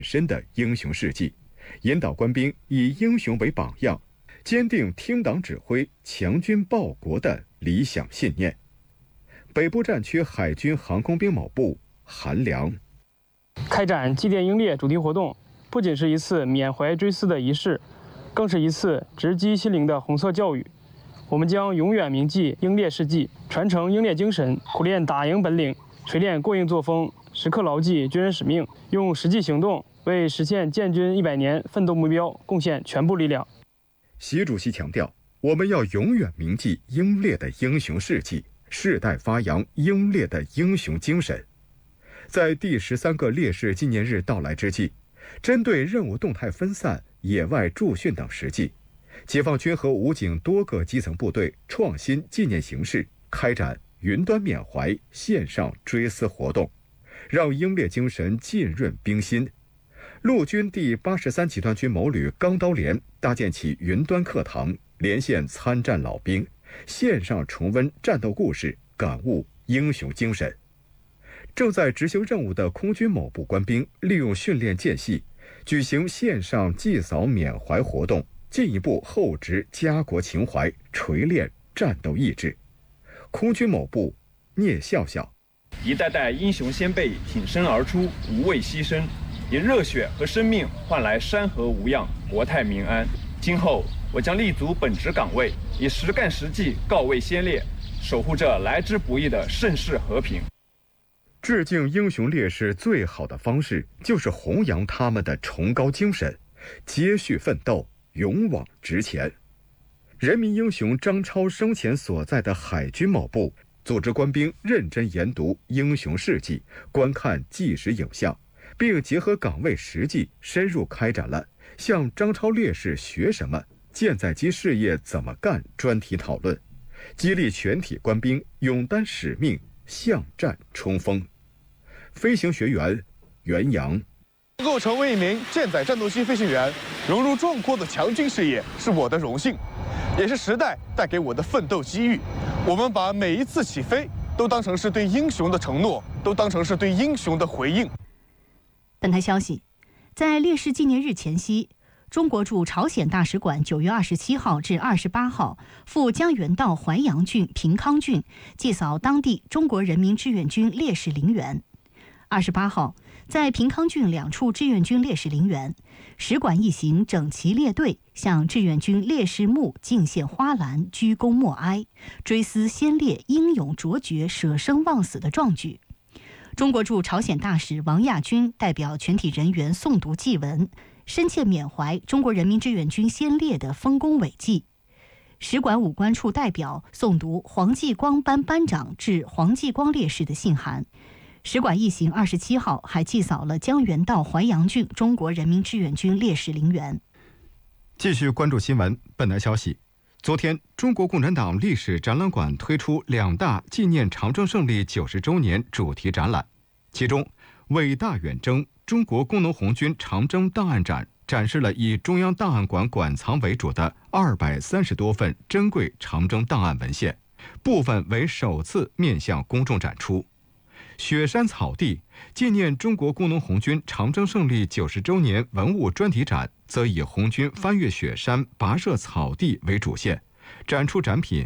身的英雄事迹，引导官兵以英雄为榜样，坚定听党指挥、强军报国的理想信念。北部战区海军航空兵某部韩良， 开展祭奠英烈主题活动，不仅是一次缅怀追思的仪式，更是一次直击心灵的红色教育。我们将永远铭记英烈事迹，传承英烈精神，苦练打赢本领，锤炼过硬作风，时刻牢记军人使命，用实际行动为实现建军100年奋斗目标贡献全部力量。 习主席强调，我们要永远铭记英烈的英雄事迹，世代发扬英烈的英雄精神。在第13个烈士纪念日到来之际，针对任务动态分散、野外驻训等实际，解放军和武警多个基层部队创新纪念形式，开展云端缅怀、线上追思活动，让英烈精神浸润兵心。陆军第83集团军某旅钢刀连搭建起云端课堂，连线参战老兵，线上重温战斗故事，感悟英雄精神。正在执行任务的空军某部官兵利用训练间隙，举行线上祭扫缅怀活动，进一步厚植家国情怀，锤炼战斗意志。空军某部聂笑笑， 一代代英雄先辈挺身而出，无畏牺牲，以热血和生命换来山河无恙，国泰民安。今后我将立足本职岗位，以实干实绩告慰先烈，守护这来之不易的盛世和平。 致敬英雄烈士最好的方式，就是弘扬他们的崇高精神，接续奋斗，勇往直前。人民英雄张超生前所在的海军某部组织官兵认真研读英雄事迹，观看纪实影像，并结合岗位实际，深入开展了向张超烈士学什么、舰载机事业怎么干专题讨论，激励全体官兵勇担使命，向战冲锋。飞行学员袁洋， 能够成为一名舰载战斗机飞行员，融入壮阔的强军事业，是我的荣幸，也是时代带给我的奋斗机遇。我们把每一次起飞都当成是对英雄的承诺，都当成是对英雄的回应。 本台消息，在烈士纪念日前夕，中国驻朝鲜大使馆9月27号至28号赴江原道淮阳郡、平康郡祭扫当地中国人民志愿军烈士陵园。28号，在平康郡2处志愿军烈士陵园，使馆一行整齐列队向志愿军烈士墓敬献花篮，鞠躬默哀，追思先烈英勇卓绝、舍生忘死的壮举。中国驻朝鲜大使王亚军代表全体人员诵读祭文，深切缅怀中国人民志愿军先烈的丰功伟绩。使馆武官处代表诵读黄继光班班长致黄继光烈士的信函。使馆一行27号还祭扫了江原道淮阳郡中国人民志愿军烈士陵园。 继续关注新闻。本台消息，昨天，中国共产党历史展览馆推出2大纪念长征胜利90周年主题展览，其中伟大远征中国工农红军长征档案展展示了以中央档案馆馆藏为主的230多份珍贵长征档案文献，部分为首次面向公众展出。雪山草地纪念中国工农红军长征胜利90周年文物专题展则以红军翻越雪山、跋涉草地为主线，展出展品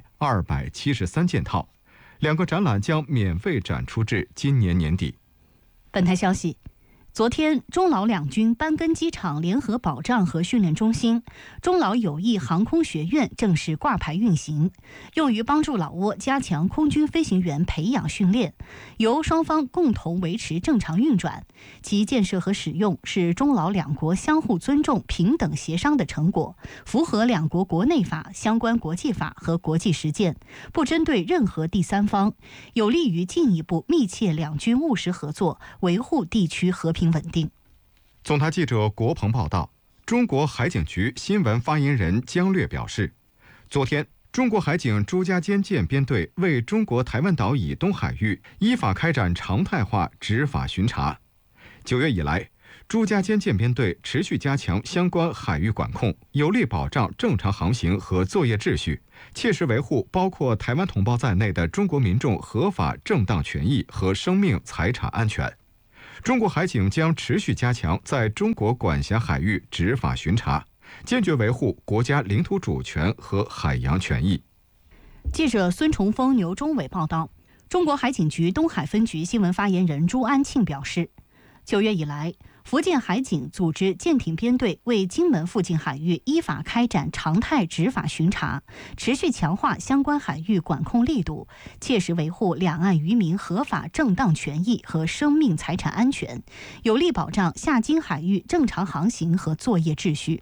273件套。2个展览将免费展出至今年年底。 本台消息，昨天，中老两军班根机场联合保障和训练中心、中老友谊航空学院正式挂牌运行，用于帮助老挝加强空军飞行员培养训练，由双方共同维持正常运转。其建设和使用是中老两国相互尊重、平等协商的成果，符合两国国内法、相关国际法和国际实践，不针对任何第三方，有利于进一步密切两军务实合作，维护地区和平稳定。 总台记者国鹏报道，中国海警局新闻发言人姜略表示，昨天，中国海警朱家尖舰编队为中国台湾岛以东海域依法开展常态化执法巡查。9月以来，朱家尖舰编队持续加强相关海域管控，有力保障正常航行和作业秩序，切实维护包括台湾同胞在内的中国民众合法正当权益和生命财产安全。 中国海警将持续加强在中国管辖海域执法巡查，坚决维护国家领土主权和海洋权益。 记者孙崇峰、牛忠伟报道。中国海警局东海分局新闻发言人朱安庆表示，9月以来，福建海警组织舰艇编队为金门附近海域依法开展常态执法巡查，持续强化相关海域管控力度，切实维护两岸渔民合法正当权益和生命财产安全，有力保障下金海域正常航行和作业秩序。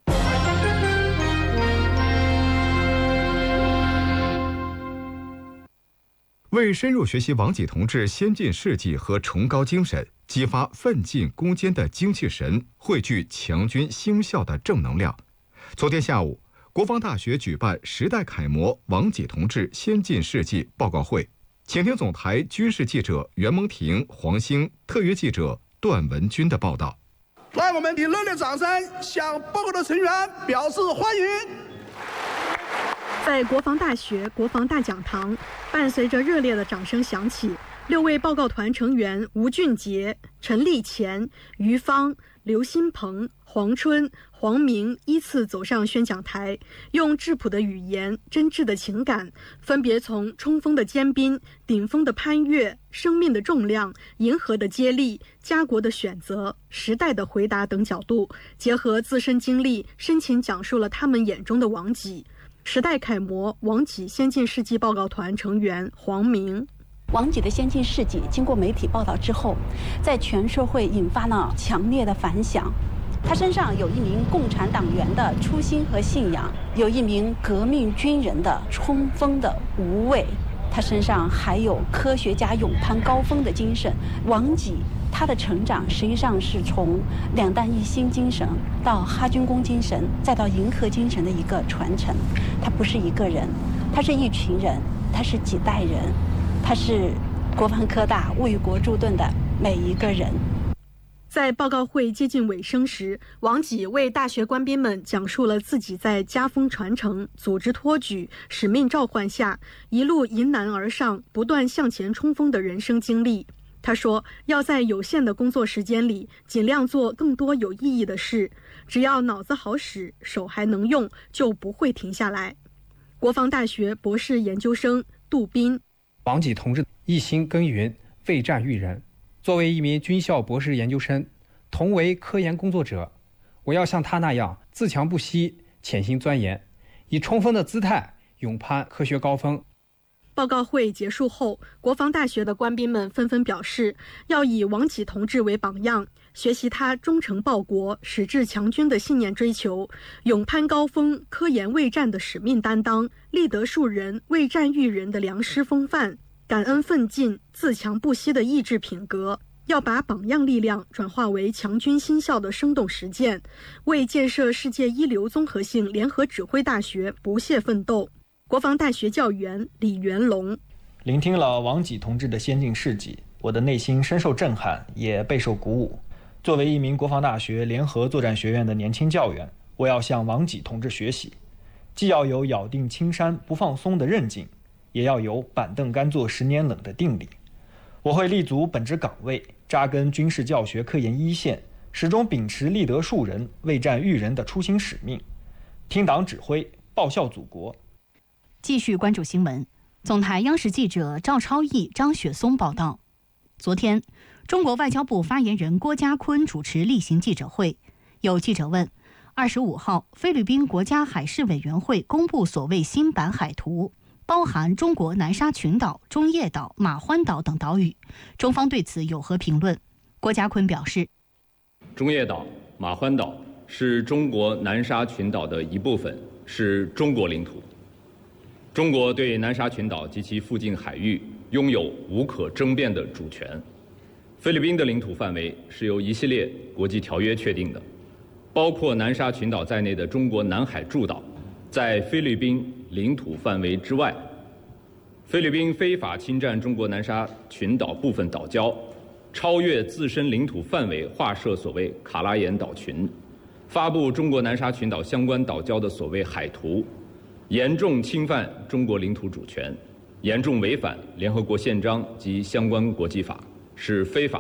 为深入学习王济同志先进事迹和崇高精神，激发奋进攻坚的精气神，汇聚强军兴校的正能量。昨天下午，国防大学举办时代楷模王济同志先进事迹报告会，请听总台军事记者袁蒙婷、黄兴，特约记者段文军的报道。 来，我们以热烈掌声向报告的成员表示欢迎。 在国防大学国防大讲堂，伴随着热烈的掌声响起，6位报告团成员吴俊杰、陈立乾、于芳、刘新鹏、黄春、黄明依次走上宣讲台，用质朴的语言、真挚的情感，分别从冲锋的坚冰、顶峰的攀越、生命的重量、银河的接力、家国的选择、时代的回答等角度，结合自身经历，深情讲述了他们眼中的王济。时代楷模王济先进事迹报告团成员黄明。 王济的先进事迹经过媒体报道之后，在全社会引发了强烈的反响。他身上有一名共产党员的初心和信仰，有一名革命军人的冲锋的无畏，他身上还有科学家勇攀高峰的精神。王济他的成长实际上是从两弹一星精神到哈军工精神，再到银河精神的一个传承。他不是一个人，他是一群人，他是几代人，他是国防科大为国助盾的每一个人。 在报告会接近尾声时，王济为大学官兵们讲述了自己在家风传承、组织托举、使命召唤下一路迎难而上、不断向前冲锋的人生经历。他说，要在有限的工作时间里尽量做更多有意义的事，只要脑子好使，手还能用，就不会停下来。国防大学博士研究生杜斌。 王济同志一心耕耘，为战育人。作为一名军校博士研究生，同为科研工作者，我要像他那样自强不息，潜心钻研，以冲锋的姿态勇攀科学高峰。 报告会结束后，国防大学的官兵们纷纷表示，要以王济同志为榜样，学习他忠诚报国、矢志强军的信念追求，勇攀高峰、科研为战的使命担当，立德树人、为战育人的良师风范，感恩奋进、自强不息的意志品格。要把榜样力量转化为强军新校的生动实践，为建设世界一流综合性联合指挥大学不懈奋斗。国防大学教员李元龙。 聆听了王济同志的先进事迹，我的内心深受震撼，也备受鼓舞。作为一名国防大学联合作战学院的年轻教员，我要向王济同志学习，既要有咬定青山不放松的韧劲，也要有板凳干坐10年冷的定力。我会立足本职岗位，扎根军事教学科研一线，始终秉持立德树人、为战育人的初心使命，听党指挥，报效祖国。 继续关注新闻。总台央视记者赵超毅、张雪松报道，昨天，中国外交部发言人郭家坤主持例行记者会。有记者问，25号，菲律宾国家海事委员会公布所谓新版海图，包含中国南沙群岛、中业岛、马欢岛等岛屿，中方对此有何评论？郭家坤表示， 中业岛、马欢岛是中国南沙群岛的一部分，是中国领土。中国对南沙群岛及其附近海域拥有无可争辩的主权。菲律宾的领土范围是由一系列国际条约确定的，包括南沙群岛在内的中国南海诸岛在菲律宾领土范围之外。菲律宾非法侵占中国南沙群岛部分岛礁，超越自身领土范围划设所谓卡拉岩岛群，发布中国南沙群岛相关岛礁的所谓海图，严重侵犯中国领土主权，严重违反联合国宪章及相关国际法，是非法的、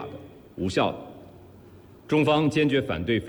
无效的。中方坚决反对